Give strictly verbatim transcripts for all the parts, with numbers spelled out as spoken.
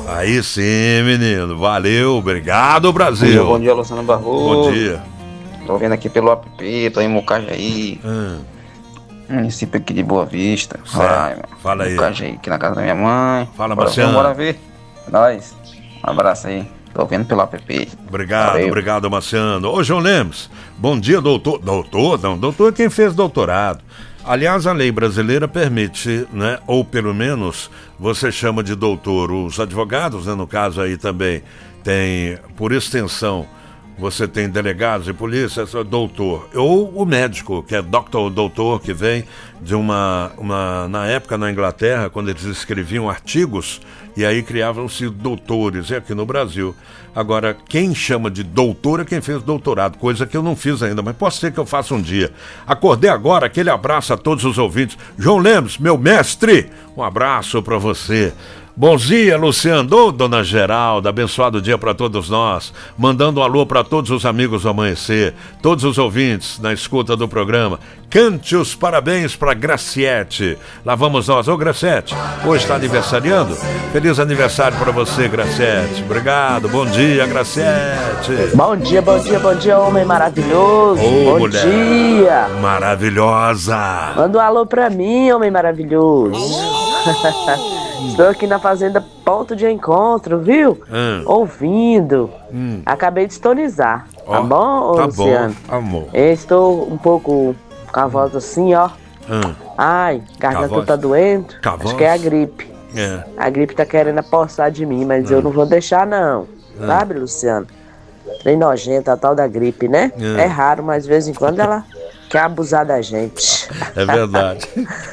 Aí sim, menino. Valeu, obrigado, Brasil. Bom dia, Luciano Barroso. Bom dia. Tô vendo aqui pelo app, tô em Mucajaí. Hum. Município aqui de Boa Vista. Ai, Fala aí. Mucajaí, aqui na casa da minha mãe. Fala, bora Marciano. ver, bora ver. Nós. Um abraço aí. Tô vendo pelo app. Obrigado, Valeu. obrigado, Marciano. Ô, João Lemos, bom dia, doutor. Doutor? Não, doutor é quem fez doutorado. Aliás, a lei brasileira permite, né, ou pelo menos você chama de doutor os advogados, né, no caso aí também tem, por extensão, você tem delegados e polícia, é doutor. Ou o médico, que é doctor, doutor, que vem de uma, uma... Na época, na Inglaterra, quando eles escreviam artigos, e aí criavam-se doutores, e aqui no Brasil. Agora, quem chama de doutor é quem fez doutorado, coisa que eu não fiz ainda, mas pode ser que eu faça um dia. Acordei agora, aquele abraço a todos os ouvintes. João Lemos, meu mestre, um abraço para você. Bom dia, Luciano. Ô, dona Geralda, abençoado dia para todos nós. Mandando um alô para todos os amigos do Amanhecer, todos os ouvintes na escuta do programa. Cante os parabéns para Graciete. Lá vamos nós. Ô, Graciete, hoje está aniversariando? Feliz aniversário para você, Graciete. Obrigado. Bom dia, Graciete. Bom dia, bom dia, bom dia, homem maravilhoso. Ô, bom mulher dia. maravilhosa. Manda um alô pra mim, homem maravilhoso. Estou aqui na Fazenda Ponto de Encontro, viu? Hum. Ouvindo. Hum. Acabei de sintonizar. Ó, tá bom, tá Luciano? bom, amor. Eu estou um pouco com a voz assim, ó. Hum. Ai, Com a garganta voz? tá doendo. Com a Acho voz? que é a gripe. É. A gripe tá querendo apossar de mim, mas Hum. eu não vou deixar, não. Hum. Sabe, Luciano? Trem nojenta, a tal da gripe, né? Hum. É raro, mas de vez em quando ela quer abusar da gente. É verdade.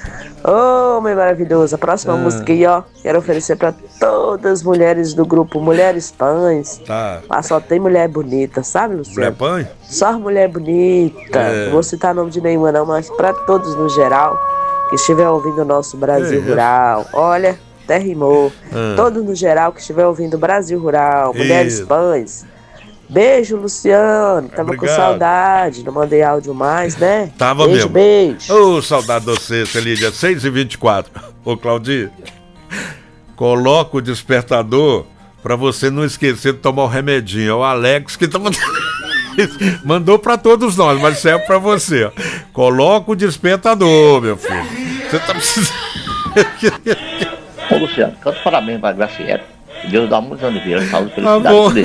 Ô, meu maravilhoso, a próxima Ah. música aí, ó, quero oferecer pra todas as mulheres do grupo Mulheres Pães. Tá. Lá só tem mulher bonita, sabe, Luciano? Mulher pãe? Só mulher bonita. É. Não vou citar nome de nenhuma não, mas pra todos no geral que estiver ouvindo o nosso Brasil É isso. Rural. Olha, até rimou. Ah. Todos no geral que estiver ouvindo o Brasil Rural, Mulheres Isso. Pães. Beijo, Luciano. Tava Obrigado. com saudade. Não mandei áudio mais, né? Tava beijo, mesmo. Beijo, Ô, saudade de você, Celídia. seis e vinte e quatro. Ô, Claudio, coloca o despertador pra você não esquecer de tomar o remedinho. É o Alex que tá mandando. Mandou pra todos nós, mas serve pra você. Ó. Coloca o despertador, meu filho. Você tá precisando. Ô, Luciano, canta parabéns pra Graciela. Que Deus dá muitos anos de vida, saúde e Tá felicidade. bom. Dele.